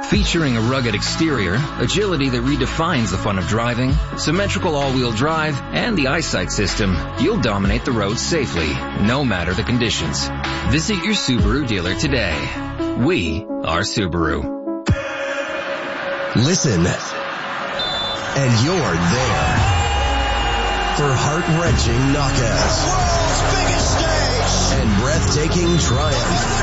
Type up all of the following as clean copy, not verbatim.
Featuring a rugged exterior, agility that redefines the fun of driving, symmetrical all-wheel drive, and the eyesight system, you'll dominate the road safely, no matter the conditions. Visit your Subaru dealer today. We are Subaru. Listen, and you're there for heart-wrenching knockouts, world's biggest stage, and breathtaking triumph.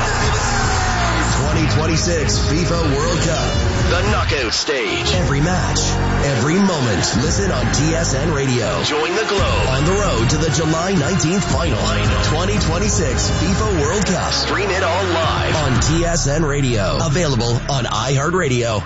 2026 FIFA World Cup. The knockout stage. Every match, every moment. Listen on TSN Radio. Join the globe. On the road to the July 19th final. 2026 FIFA World Cup. Stream it all live. On TSN Radio. Available on iHeartRadio.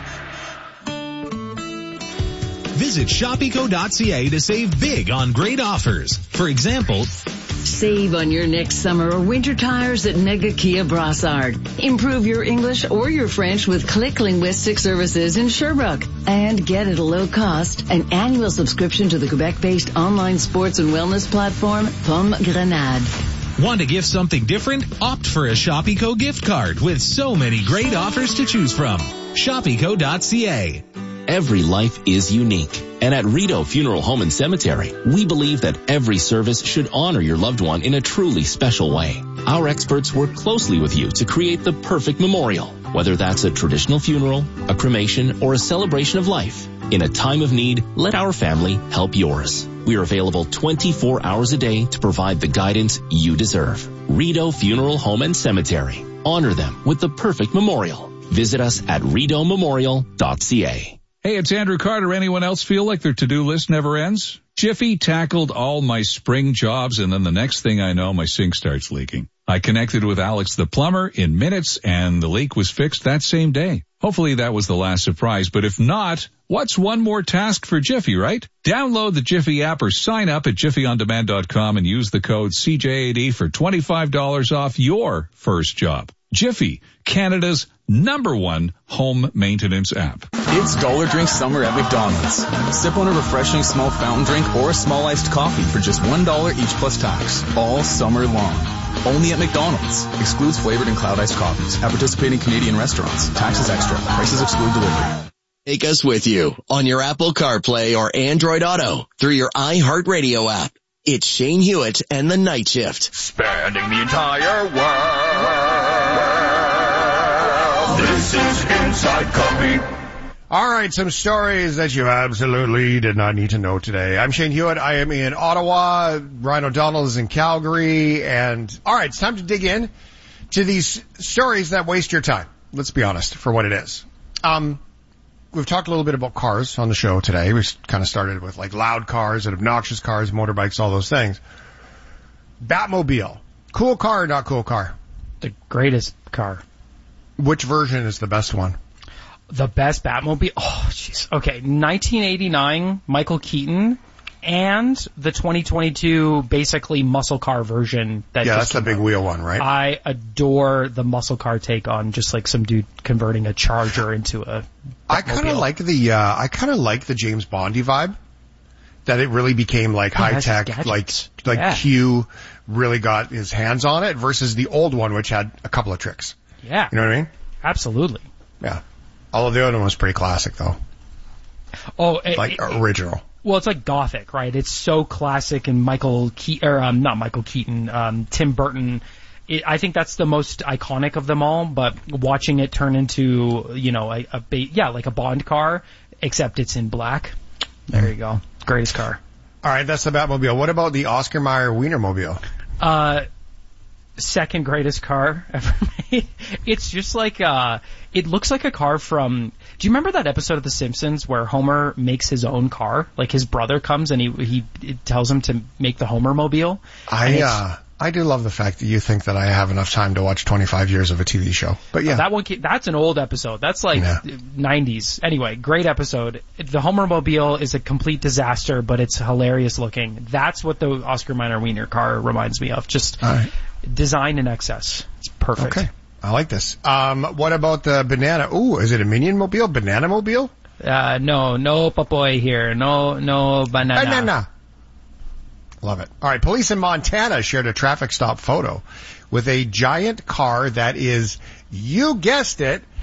Visit shopeco.ca to save big on great offers. For example, save on your next summer or winter tires at Mega Kia Brassard. Improve your English or your French with Click Linguistic Services in Sherbrooke. And get at a low cost an annual subscription to the Quebec-based online sports and wellness platform, Pomme Grenade. Want to gift something different? Opt for a Shopeco gift card with so many great offers to choose from. Shopeco.ca. Every life is unique. And at Rideau Funeral Home and Cemetery, we believe that every service should honor your loved one in a truly special way. Our experts work closely with you to create the perfect memorial, whether that's a traditional funeral, a cremation, or a celebration of life. In a time of need, let our family help yours. We are available 24 hours a day to provide the guidance you deserve. Rideau Funeral Home and Cemetery. Honor them with the perfect memorial. Visit us at rideaumemorial.ca. Hey, it's Andrew Carter. Anyone else feel like their to-do list never ends? Jiffy tackled all my spring jobs, and then the next thing I know, my sink starts leaking. I connected with Alex the plumber in minutes, and the leak was fixed that same day. Hopefully that was the last surprise, but if not, what's one more task for Jiffy, right? Download the Jiffy app or sign up at jiffyondemand.com and use the code CJAD for $25 off your first job. Jiffy, Canada's #1 home maintenance app. It's Dollar Drink Summer at McDonald's. Sip on a refreshing small fountain drink or a small iced coffee for just $1 each plus tax, all summer long. Only at McDonald's. Excludes flavored and cloud iced coffees. At participating Canadian restaurants. Taxes extra. Prices exclude delivery. Take us with you on your Apple CarPlay or Android Auto through your iHeartRadio app. It's Shane Hewitt and the Night Shift. Spanning the entire world. This is Inside Copy. All right, some stories that you absolutely did not need to know today. I'm Shane Hewitt. I am in Ottawa. Ryan O'Donnell is in Calgary. And all right, it's time to dig in to these stories that waste your time. Let's be honest for what it is. We've talked a little bit about cars on the show today. We kind of started with like loud cars and obnoxious cars, motorbikes, all those things. Batmobile. Cool car or not cool car? The greatest car. Which version is the best one? The best Batmobile? Oh, jeez. Okay, 1989, Michael Keaton, and the 2022 basically muscle car version. That's the big wheel one, right? I adore the muscle car take on just like some dude converting a Charger into a Batmobile. I kind of like the James Bondy vibe. That it really became like high tech, like Q really got his hands on it versus the old one, which had a couple of tricks. Yeah. You know what I mean? Absolutely. Yeah. Although the other one was pretty classic, though. Oh, original. Well, it's like Gothic, right? It's so classic, and Tim Burton. I think that's the most iconic of them all. But watching it turn into, like a Bond car, except it's in black. There you go. Greatest car. All right, that's the Batmobile. What about the Oscar Mayer Wienermobile? Second greatest car ever made. It's just like, it looks like a car from, do you remember that episode of The Simpsons where Homer makes his own car? Like his brother comes and he tells him to make the Homer-mobile. I do love the fact that you think that I have enough time to watch 25 years of a TV show. But yeah. That's an old episode. That's like 90s. Anyway, great episode. The Homer-mobile is a complete disaster, but it's hilarious looking. That's what the Oscar Mayer Wiener car reminds me of. Just design in excess. It's perfect. Okay. I like this. What about the banana? Ooh, is it a Minion Mobile? Banana Mobile? No papoy here. No banana. Banana. Love it. All right. Police in Montana shared a traffic stop photo with a giant car that is, you guessed it,